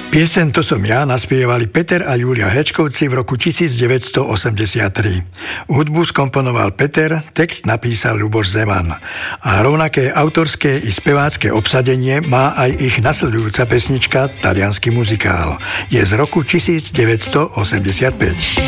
Pieseň To som ja naspievali Peter a Julia Hečkovci v roku 1983. Hudbu skomponoval Peter, text napísal Ľuboš Zeman. A rovnaké autorské i spevácké obsadenie má aj ich nasledujúca pesnička Taliansky muzikál. Je z roku 1985.